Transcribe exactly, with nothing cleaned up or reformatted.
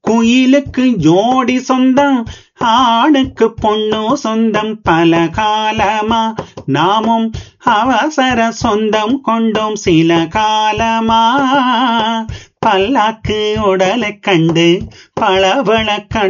குயிலுக்கு ஜோடி சொந்தம், ஆணுக்கு பொண்ணு சொந்தம். பல காலமா நாமும் அவசர சொந்தம் கொண்டோம் சில காலமா. பல்லாக்கு உடலை கண்டு பளபள